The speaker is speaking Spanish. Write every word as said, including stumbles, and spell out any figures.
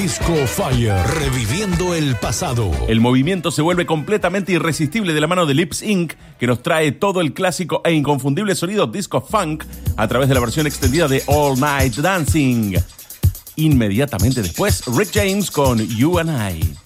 Disco Fire, reviviendo el pasado. El movimiento se vuelve completamente irresistible de la mano de Lips incorporated, que nos trae todo el clásico e inconfundible sonido disco funk a través de la versión extendida de All Night Dancing. Inmediatamente después, Rick James con You and I.